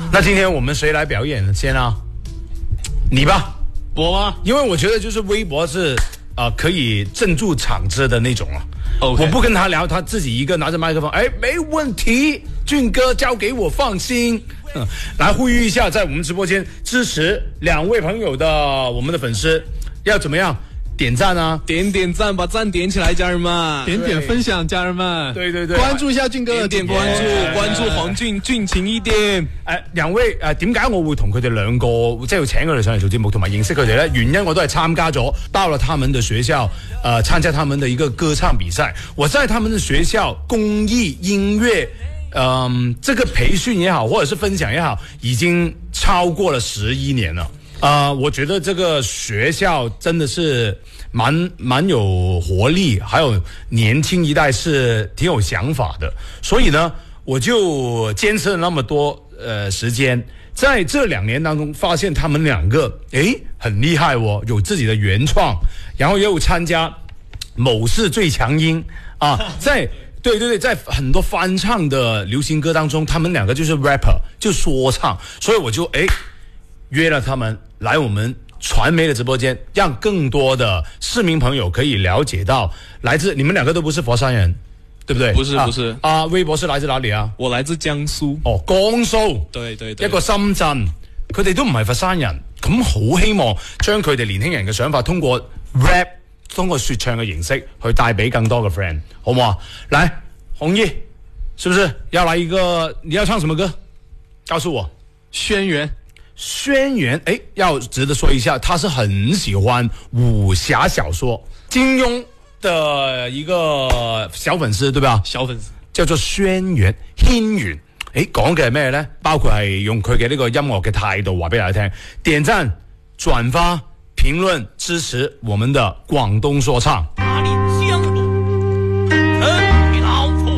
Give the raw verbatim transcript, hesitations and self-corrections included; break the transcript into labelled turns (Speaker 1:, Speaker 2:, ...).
Speaker 1: 那今天我们谁来表演先啊？你吧，
Speaker 2: 我吗？
Speaker 1: 因为我觉得就是微博是啊、呃、可以镇住场子的那种啊。
Speaker 2: Okay.
Speaker 1: 我不跟他聊，他自己一个拿着麦克风，哎，没问题，俊哥交给我，放心。嗯，来呼吁一下，在我们直播间支持两位朋友的我们的粉丝，要怎么样？点赞啊，
Speaker 2: 点点赞，把赞点起来，家人们，
Speaker 3: 点点分享，家人们，
Speaker 1: 对对对，
Speaker 3: 關注一下俊哥，
Speaker 2: 點點關注，關注黃俊俊情一點。
Speaker 1: 誒，兩位誒，點解我會同佢哋兩個即係要請佢哋上嚟做節目，同埋認識佢哋咧？原因我都係參加咗，到了他們的學校，呃，參加他們的一個歌唱比賽。我在他們的學校公益音樂，嗯、呃，這個培訓也好，或者是分享也好，已經超過了十一年了。呃，我覺得這個學校真的是蠻蠻有活力，還有年輕一代是挺有想法的，所以呢，我就堅持了那麼多呃時間，在這兩年當中，發現他們兩個誒很厲害哦，有自己的原創，然後又參加某市最強音啊，在對對對，在很多翻唱的流行歌當中，他們兩個就是 rapper， 就說唱，所以我就誒約了他們來我們傳媒的直播間，讓更多的市民朋友可以了解到，來自你們兩個都不是佛山人，對不對？
Speaker 2: 不是不是
Speaker 1: 啊，微博是來自哪裡啊？
Speaker 2: 我來自江蘇。
Speaker 1: 哦，江蘇。
Speaker 2: 對對對。
Speaker 1: 一個深圳，佢哋都唔係佛山人，咁好希望將佢哋年輕人嘅想法通過 rap， 通過說唱嘅形式去帶俾更多嘅 friend， 好唔好啊？來，弘毅，是不是要來一個？你要唱什麼歌？告訴我。
Speaker 3: 軒轅。
Speaker 1: 軒轅，哎，要值得說一下，他是很喜歡武俠小說，金庸的一個小粉絲，對吧？
Speaker 2: 小粉絲
Speaker 1: 叫做軒轅，軒轅，哎，講嘅係咩呢？包括係用佢嘅呢個音樂嘅態度話俾大家聽，點讚、轉發、評論、支持我們的廣東說唱。